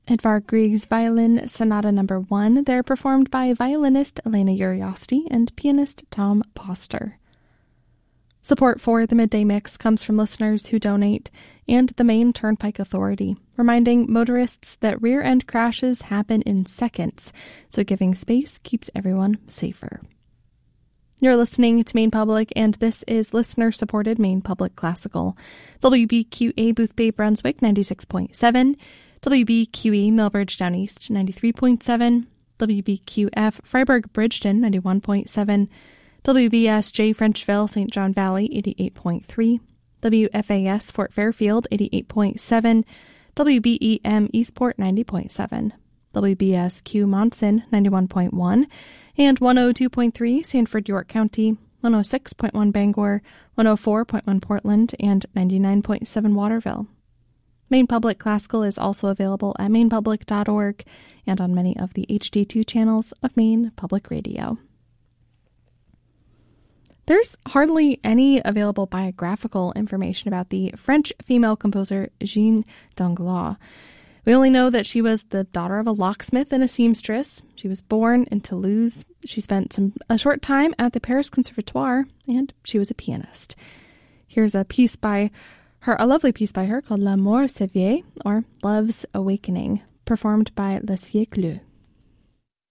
Edvard Grieg's Violin Sonata No. 1. They're performed by violinist Elena Uriosti and pianist Tom Poster. Support for the Midday Mix comes from listeners who donate and the Maine Turnpike Authority, reminding motorists that rear-end crashes happen in seconds, so giving space keeps everyone safer. You're listening to Maine Public, and this is listener-supported Maine Public Classical. WBQA Boothbay Brunswick 96.7, WBQE Millbridge Down East 93.7, WBQF Freiburg Bridgeton 91.7, WBSJ Frenchville St. John Valley 88.3, WFAS Fort Fairfield 88.7, WBEM Eastport 90.7, WBSQ Monson 91.1, and 102.3 Sanford York County, 106.1 Bangor, 104.1 Portland, and 99.7 Waterville. Maine Public Classical is also available at mainepublic.org and on many of the HD2 channels of Maine Public Radio. There's hardly any available biographical information about the French female composer Jeanne Danglars. We only know that she was the daughter of a locksmith and a seamstress. She was born in Toulouse. She spent a short time at the Paris Conservatoire, and she was a pianist. Here's a lovely piece by her called L'amour s'éveille, or Love's Awakening, performed by Le Siècle.